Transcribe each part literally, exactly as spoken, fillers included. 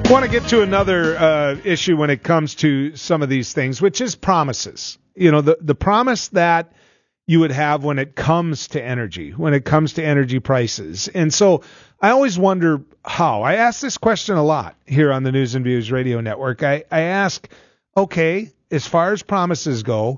I want to get to another uh, issue when it comes to some of these things, which is promises. You know, the, the promise that you would have when it comes to energy, when it comes to energy prices. And so I always wonder how. I ask this question a lot here on the News and Views Radio Network. I, I ask, okay, as far as promises go,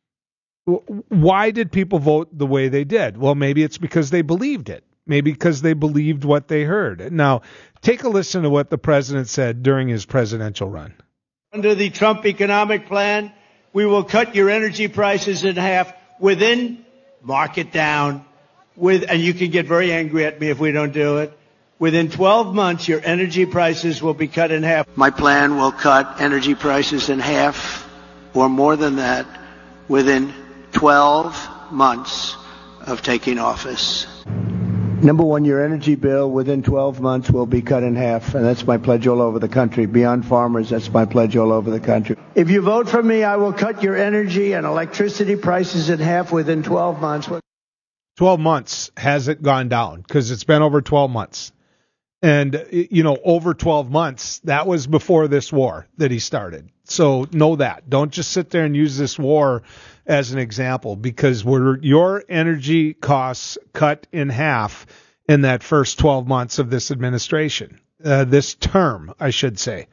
why did people vote the way they did? Well, maybe it's because they believed it. Maybe because they believed what they heard. Now, take a listen to what the president said during his presidential run. Under the Trump economic plan, we will cut your energy prices in half within, mark it down, with, and you can get very angry at me if we don't do it. Within twelve months, your energy prices will be cut in half. My plan will cut energy prices in half or more than that within twelve months of taking office. Number one, your energy bill within twelve months will be cut in half, and that's my pledge all over the country. Beyond farmers, that's my pledge all over the country. If you vote for me, I will cut your energy and electricity prices in half within twelve months. twelve months has it gone down? Because it's been over twelve months. And, you know, over twelve months, that was before this war that he started. So know that. Don't just sit there and use this war as an example, because were your energy costs cut in half in that first twelve months of this administration, uh, this term, I should say?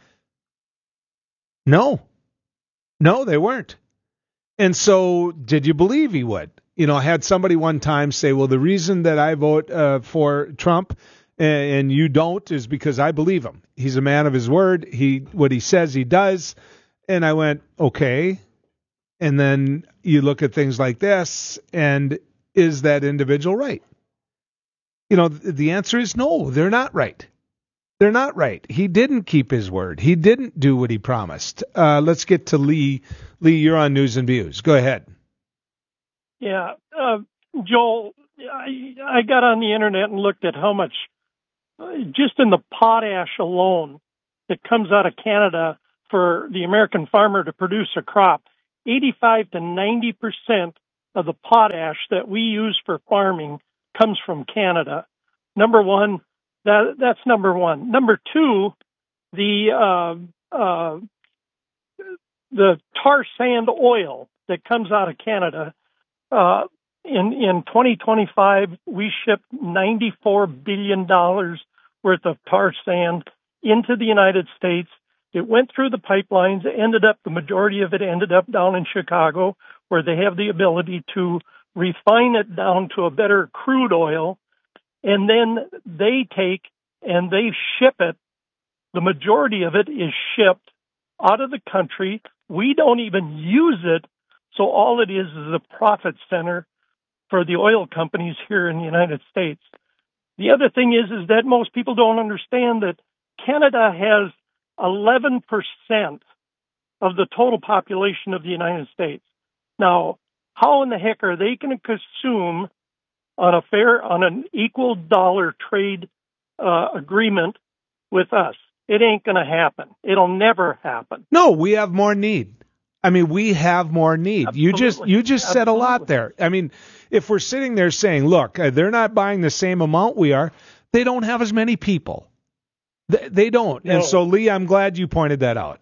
No. No, they weren't. And so did you believe he would? You know, I had somebody one time say, well, the reason that I vote uh, for Trump and you don't is because I believe him. He's a man of his word. He what he says he does. And I went, okay. And then you look at things like this, and is that individual right? You know, the answer is no, they're not right. They're not right. He didn't keep his word. He didn't do what he promised. Uh, let's get to Lee. Lee, you're on News and Views. Go ahead. Yeah. Uh, Joel, I, I got on the internet and looked at how much, uh, just in the potash alone that comes out of Canada for the American farmer to produce a crop. eighty-five to ninety percent of the potash that we use for farming comes from Canada. Number one, that that's number one. Number two, the uh, uh, the tar sand oil that comes out of Canada. Uh, in in twenty twenty-five, we shipped ninety-four billion dollars worth of tar sand into the United States. It went through the pipelines, ended up, the majority of it ended up down in Chicago, where they have the ability to refine it down to a better crude oil, and then they take and they ship it. The majority of it is shipped out of the country. We don't even use it, so all it is is a profit center for the oil companies here in the United States. The other thing is, is that most people don't understand that Canada has eleven percent of the total population of the United States. Now, how in the heck are they going to consume on a fair, on an equal dollar trade uh, agreement with us? It ain't going to happen. It'll never happen. No, we have more need. I mean, we have more need. Absolutely. You just you just Absolutely. said a lot there. I mean, if we're sitting there saying, look, uh, they're not buying the same amount we are, they don't have as many people. They, they don't. No. And so, Lee, I'm glad you pointed that out.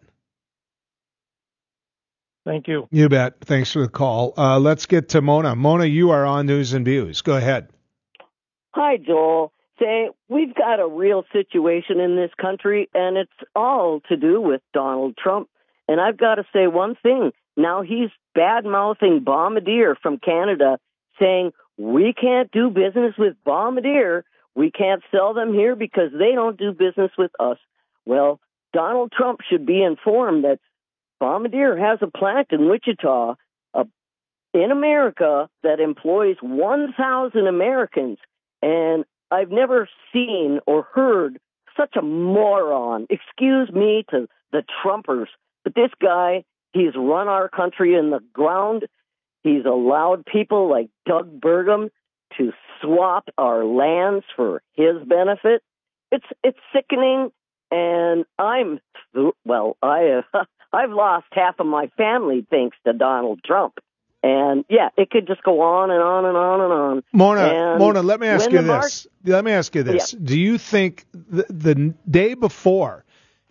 Thank you. You bet. Thanks for the call. Uh, let's get to Mona. Mona, you are on News and Views. Go ahead. Hi, Joel. Say, we've got a real situation in this country, and it's all to do with Donald Trump. And I've got to say one thing. Now he's bad-mouthing Bombardier from Canada, saying, we can't do business with Bombardier. We can't sell them here because they don't do business with us. Well, Donald Trump should be informed that Bombardier has a plant in Wichita uh, in America that employs one thousand Americans. And I've never seen or heard such a moron. Excuse me to the Trumpers. But this guy, he's run our country in the ground. He's allowed people like Doug Burgum to swap our lands for his benefit. It's it's sickening, and I'm well. I uh, I've lost half of my family thanks to Donald Trump, and yeah, it could just go on and on and on and on. Mona, and Mona, let me ask you this. Mar- let me ask you this. Yeah. Do you think the, the day before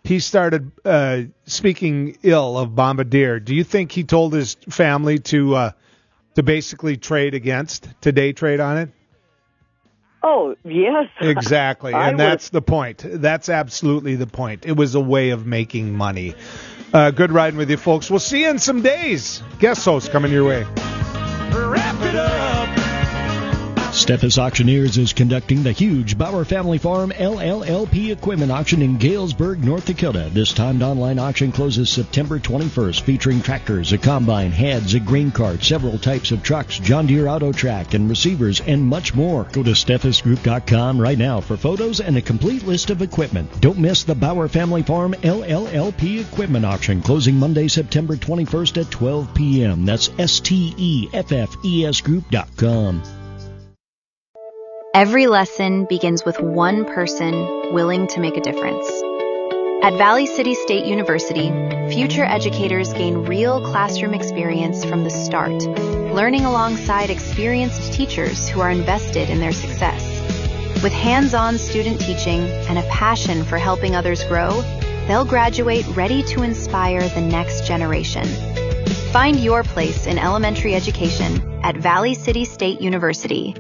he started uh, speaking ill of Bombardier, do you think he told his family to uh, to basically trade against, to day trade on it? Oh, yes. Exactly, and that's the point. That's absolutely the point. It was a way of making money. Uh, good riding with you, folks. We'll see you in some days. Guest host coming your way. Wrap it up. Steffes Auctioneers is conducting the huge Bauer Family Farm L L L P equipment auction in Galesburg, North Dakota. This timed online auction closes September twenty-first, featuring tractors, a combine, heads, a grain cart, several types of trucks, John Deere Auto Track, and receivers, and much more. Go to steffes group dot com right now for photos and a complete list of equipment. Don't miss the Bauer Family Farm L L L P equipment auction, closing Monday, September twenty-first at twelve p.m. That's S T E F F E S group dot com. Every lesson begins with one person willing to make a difference. At Valley City State University, future educators gain real classroom experience from the start, learning alongside experienced teachers who are invested in their success. With hands-on student teaching and a passion for helping others grow, they'll graduate ready to inspire the next generation. Find your place in elementary education at Valley City State University.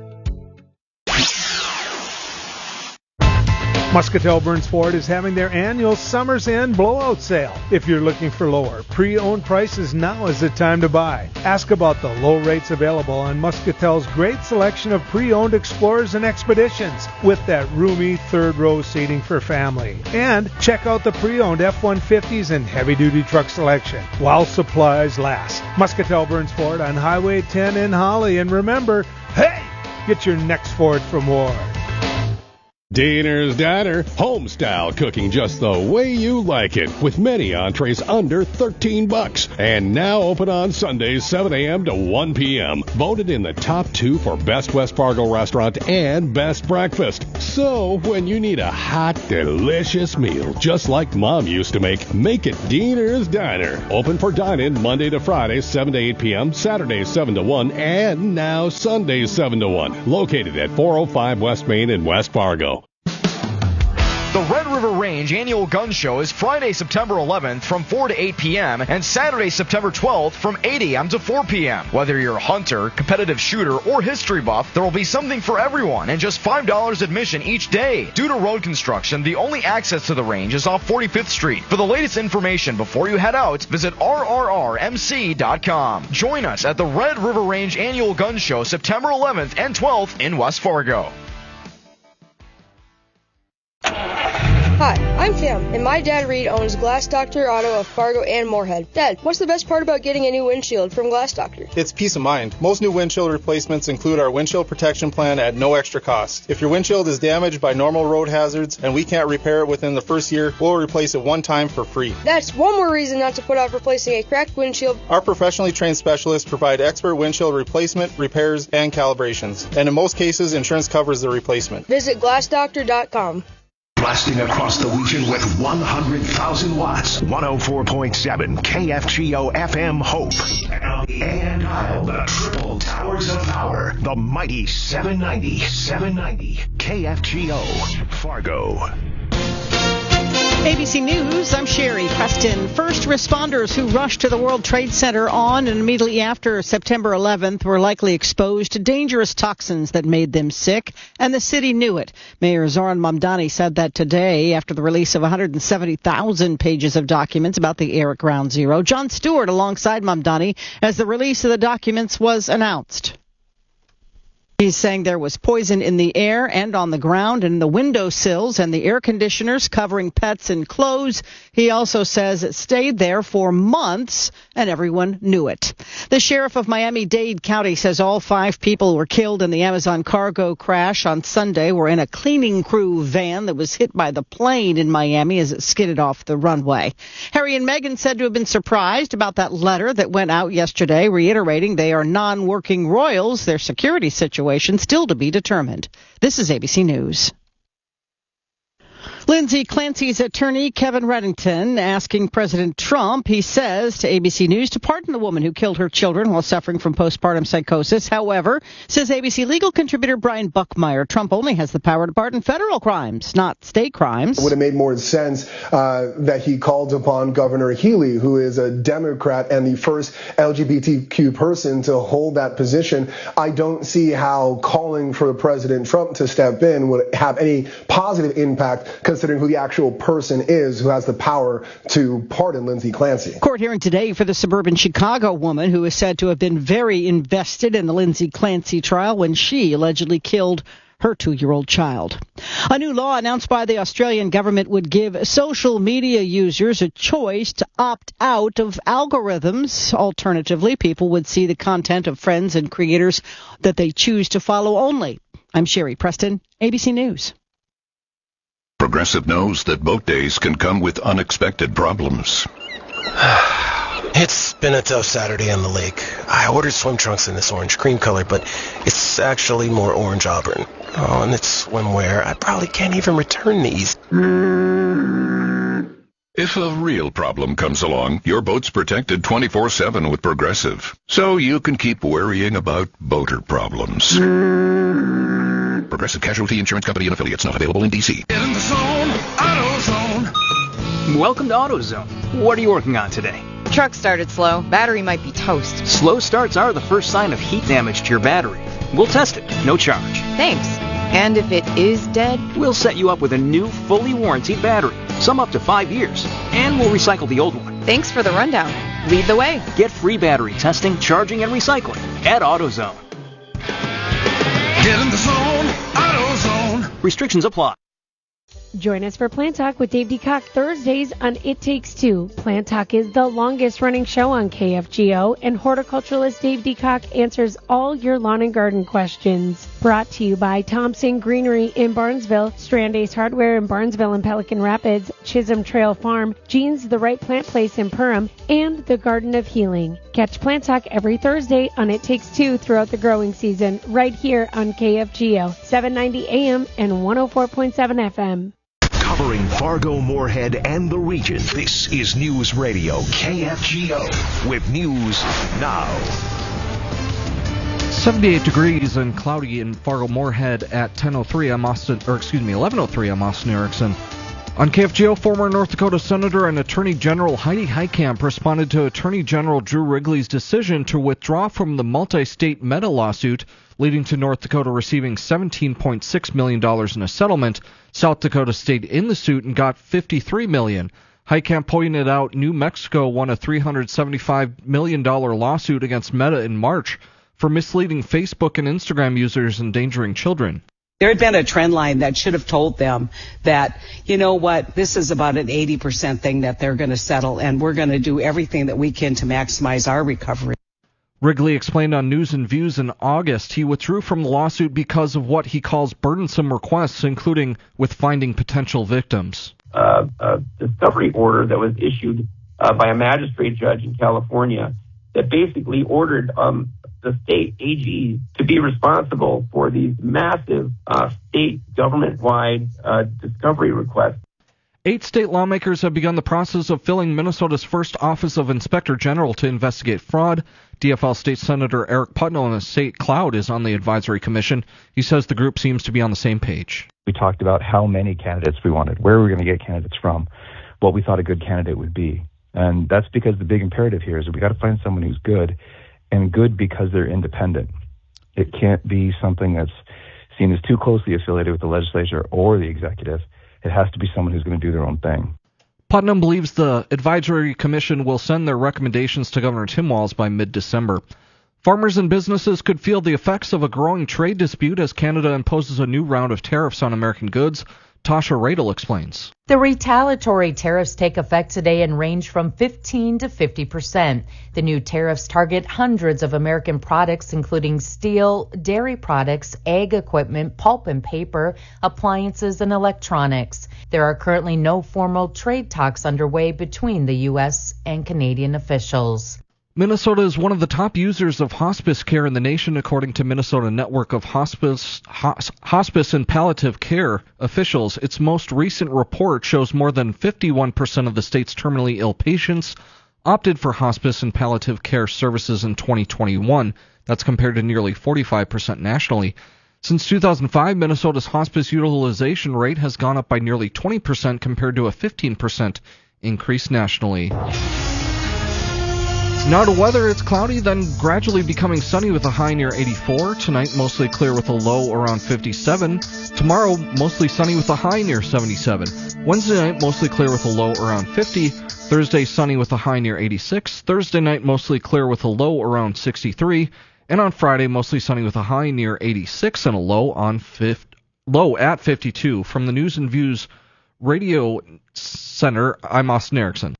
Muscatel Burns Ford is having their annual Summer's End blowout sale. If you're looking for lower pre-owned prices, now is the time to buy. Ask about the low rates available on Muscatel's great selection of pre-owned Explorers and Expeditions with that roomy third row seating for family. And check out the pre-owned F one fifties and heavy-duty truck selection while supplies last. Muscatel Burns Ford on Highway ten in Holly. And remember, hey, get your next Ford from Ward. Diener's Diner, home-style cooking just the way you like it, with many entrees under thirteen bucks. And now open on Sundays, seven a.m. to one p.m. Voted in the top two for Best West Fargo Restaurant and Best Breakfast. So, when you need a hot, delicious meal, just like Mom used to make, make it Diener's Diner. Open for dine-in Monday to Friday, seven to eight p.m., Saturdays, seven to one, and now Sundays, seven to one. Located at four oh five West Main in West Fargo. The Red River Range Annual Gun Show is Friday, September eleventh from four to eight p.m. and Saturday, September twelfth from eight a.m. to four p.m. Whether you're a hunter, competitive shooter, or history buff, there will be something for everyone and just five dollars admission each day. Due to road construction, the only access to the range is off forty-fifth Street. For the latest information before you head out, visit R R R M C dot com. Join us at the Red River Range Annual Gun Show September eleventh and twelfth in West Fargo. Hi, I'm Tim, and my dad Reed owns Glass Doctor Auto of Fargo and Moorhead. Dad, what's the best part about getting a new windshield from Glass Doctor? It's peace of mind. Most new windshield replacements include our windshield protection plan at no extra cost. If your windshield is damaged by normal road hazards and we can't repair it within the first year, we'll replace it one time for free. That's one more reason not to put off replacing a cracked windshield. Our professionally trained specialists provide expert windshield replacement, repairs, and calibrations. And in most cases, insurance covers the replacement. Visit glass doctor dot com. Blasting across the region with one hundred thousand watts. one oh four point seven K F G O F M Hope. And on the A M dial, the triple towers of power. The mighty seven ninety, seven ninety K F G O Fargo. A B C News, I'm Sherry Preston. First responders who rushed to the World Trade Center on and immediately after September eleventh were likely exposed to dangerous toxins that made them sick, and the city knew it. Mayor Zoran Mamdani said that today after the release of one hundred seventy thousand pages of documents about the air at Ground Zero. John Stewart alongside Mamdani as the release of the documents was announced. He's saying there was poison in the air and on the ground and the windowsills and the air conditioners covering pets and clothes. He also says it stayed there for months and everyone knew it. The sheriff of Miami-Dade County says all five people were killed in the Amazon cargo crash on Sunday were in a cleaning crew van that was hit by the plane in Miami as it skidded off the runway. Harry and Meghan said to have been surprised about that letter that went out yesterday reiterating they are non-working royals, their security situation still to be determined. This is A B C News. Lindsay Clancy's attorney, Kevin Reddington, asking President Trump, he says to A B C News, to pardon the woman who killed her children while suffering from postpartum psychosis. However, says A B C legal contributor Brian Buckmeyer, Trump only has the power to pardon federal crimes, not state crimes. It would have made more sense uh, that he called upon Governor Healy, who is a Democrat and the first L G B T Q person to hold that position. I don't see how calling for President Trump to step in would have any positive impact, considering who the actual person is who has the power to pardon Lindsay Clancy. Court hearing today for the suburban Chicago woman who is said to have been very invested in the Lindsay Clancy trial when she allegedly killed her two-year-old child. A new law announced by the Australian government would give social media users a choice to opt out of algorithms. Alternatively, people would see the content of friends and creators that they choose to follow only. I'm Sherry Preston, A B C News. Progressive knows that boat days can come with unexpected problems. It's been a tough Saturday on the lake. I ordered swim trunks in this orange cream color, but it's actually more orange auburn. Oh, and it's swimwear. I probably can't even return these. If a real problem comes along, your boat's protected twenty-four seven with Progressive, so you can keep worrying about boater problems. Progressive Casualty Insurance Company and Affiliates, not available in D C. Get in the zone, AutoZone. Welcome to AutoZone. What are you working on today? Truck started slow. Battery might be toast. Slow starts are the first sign of heat damage to your battery. We'll test it, no charge. Thanks. And if it is dead? We'll set you up with a new, fully warranted battery, some up to five years, and we'll recycle the old one. Thanks for the rundown. Lead the way. Get free battery testing, charging, and recycling at AutoZone. Get in the zone, AutoZone. Restrictions apply. Join us for Plant Talk with Dave DeCock Thursdays on It Takes Two. Plant Talk is the longest running show on K F G O, and horticulturalist Dave DeCock answers all your lawn and garden questions. Brought to you by Thompson Greenery in Barnesville, Strand Ace Hardware in Barnesville and Pelican Rapids, Chisholm Trail Farm, Jean's The Right Plant Place in Perham, and the Garden of Healing. Catch Plant Talk every Thursday on It Takes Two throughout the growing season, right here on K F G O, seven ninety A M and one oh four point seven F M. Covering Fargo, Moorhead, and the region, this is News Radio K F G O with News Now. seventy-eight degrees and cloudy in Fargo, Moorhead at ten oh three. I'm Austin, or excuse me, eleven oh three. I'm Austin Erickson. On K F G O, former North Dakota Senator and Attorney General Heidi Heitkamp responded to Attorney General Drew Wrigley's decision to withdraw from the multi-state Meta lawsuit, leading to North Dakota receiving seventeen point six million dollars in a settlement. South Dakota stayed in the suit and got fifty-three million dollars. Heitkamp pointed out New Mexico won a three hundred seventy-five million dollars lawsuit against Meta in March for misleading Facebook and Instagram users endangering children. There had been a trend line that should have told them that, you know what, this is about an eighty percent thing that they're going to settle, and we're going to do everything that we can to maximize our recovery. Wrigley explained on News and Views in August he withdrew from the lawsuit because of what he calls burdensome requests, including with finding potential victims. Uh, a discovery order that was issued uh, by a magistrate judge in California that basically ordered um, the state A Gs to be responsible for these massive uh, state government-wide uh, discovery requests. Eight state lawmakers have begun the process of filling Minnesota's first Office of Inspector General to investigate fraud. D F L State Senator Eric Putnell and State Cloud is on the advisory commission. He says the group seems to be on the same page. We talked about how many candidates we wanted, where we were going to get candidates from, what we thought a good candidate would be. And that's because the big imperative here is that we got to find someone who's good, and good because they're independent. It can't be something that's seen as too closely affiliated with the legislature or the executive. It has to be someone who's going to do their own thing. Putnam believes the advisory commission will send their recommendations to Governor Tim Walz by mid-December. Farmers and businesses could feel the effects of a growing trade dispute as Canada imposes a new round of tariffs on American goods. Tasha Radel explains. The retaliatory tariffs take effect today and range from fifteen to fifty percent. The new tariffs target hundreds of American products, including steel, dairy products, ag equipment, pulp and paper, appliances, and electronics. There are currently no formal trade talks underway between the U S and Canadian officials. Minnesota is one of the top users of hospice care in the nation, according to Minnesota Network of Hospice, Hos, Hospice and Palliative Care officials. Its most recent report shows more than fifty-one percent of the state's terminally ill patients opted for hospice and palliative care services in twenty twenty-one. That's compared to nearly forty-five percent nationally. Since two thousand five, Minnesota's hospice utilization rate has gone up by nearly twenty percent compared to a fifteen percent increase nationally. Now to weather, it's cloudy, then gradually becoming sunny with a high near eighty-four. Tonight, mostly clear with a low around fifty-seven. Tomorrow, mostly sunny with a high near seventy-seven. Wednesday night, mostly clear with a low around fifty. Thursday, sunny with a high near eighty-six. Thursday night, mostly clear with a low around sixty-three. And on Friday, mostly sunny with a high near eighty-six and a low on fifty, low at fifty-two. From the News and Views Radio Center, I'm Austin Erickson.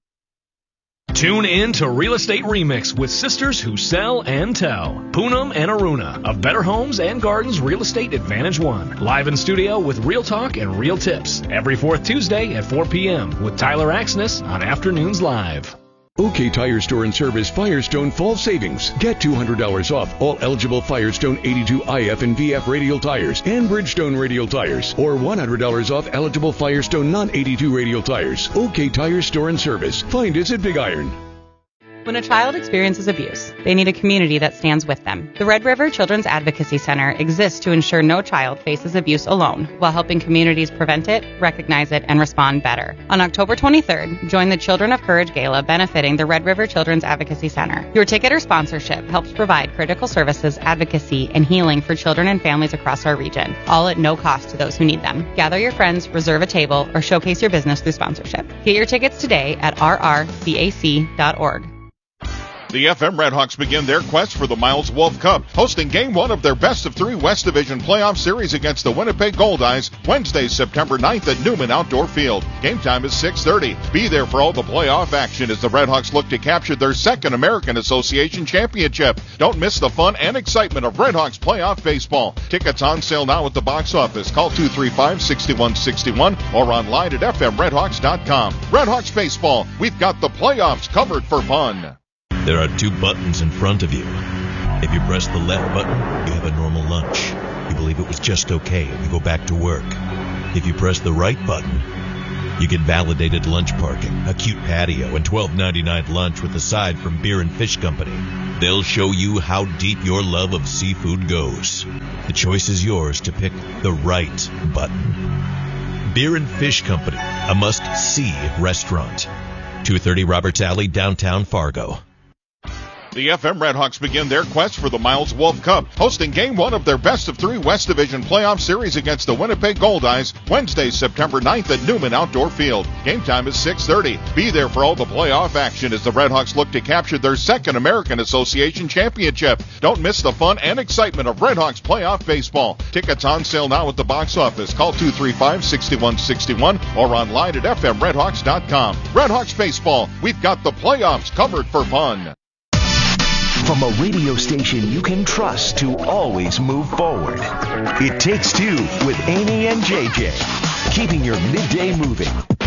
Tune in to Real Estate Remix with sisters who sell and tell. Poonam and Aruna of Better Homes and Gardens Real Estate Advantage One. Live in studio with real talk and real tips. Every fourth Tuesday at four p.m. with Tyler Axness on Afternoons Live. OK Tire Store and Service Firestone Fall Savings. Get two hundred dollars off all eligible Firestone eighty-two I F and V F radial tires and Bridgestone radial tires, or one hundred dollars off eligible Firestone non eighty-two radial tires. OK Tire Store and Service. Find us at Big Iron. When a child experiences abuse, they need a community that stands with them. The Red River Children's Advocacy Center exists to ensure no child faces abuse alone, while helping communities prevent it, recognize it, and respond better. On October twenty-third, join the Children of Courage Gala benefiting the Red River Children's Advocacy Center. Your ticket or sponsorship helps provide critical services, advocacy, and healing for children and families across our region, all at no cost to those who need them. Gather your friends, reserve a table, or showcase your business through sponsorship. Get your tickets today at r r c a c dot org. The F M Redhawks begin their quest for the Miles Wolf Cup, hosting Game one of their Best of Three West Division playoff series against the Winnipeg Goldeyes, Wednesday, September ninth at Newman Outdoor Field. Game time is six thirty. Be there for all the playoff action as the Redhawks look to capture their second American Association championship. Don't miss the fun and excitement of Redhawks playoff baseball. Tickets on sale now at the box office. Call two three five, six one six one or online at f m redhawks dot com. Redhawks baseball, we've got the playoffs covered for fun. There are two buttons in front of you. If you press the left button, you have a normal lunch. You believe it was just okay and you go back to work. If you press the right button, you get validated lunch parking, a cute patio, and twelve ninety-nine lunch with a side from Beer and Fish Company. They'll show you how deep your love of seafood goes. The choice is yours to pick the right button. Beer and Fish Company, a must-see restaurant. two thirty Roberts Alley, downtown Fargo. The F M Redhawks begin their quest for the Miles Wolf Cup, hosting Game one of their Best of Three West Division playoff series against the Winnipeg Goldeyes, Wednesday, September ninth at Newman Outdoor Field. Game time is six thirty. Be there for all the playoff action as the Redhawks look to capture their second American Association championship. Don't miss the fun and excitement of Redhawks playoff baseball. Tickets on sale now at the box office. Call two three five, six one six one or online at f m redhawks dot com. Redhawks baseball, we've got the playoffs covered for fun. From a radio station you can trust to always move forward. It Takes Two with Amy and J J. Keeping your midday moving.